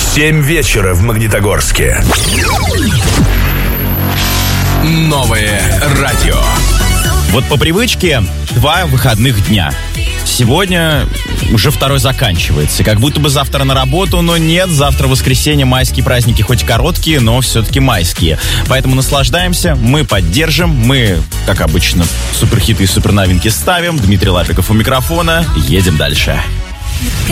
7 вечера в Магнитогорске. Новое радио. Вот по привычке 2 выходных дня. Сегодня уже 2 заканчивается. Как будто бы завтра на работу, но нет. Завтра воскресенье, майские праздники хоть короткие, но все-таки майские. Поэтому наслаждаемся, мы поддержим. Мы, как обычно, суперхиты и суперновинки ставим. Дмитрий Лапиков у микрофона. Едем дальше.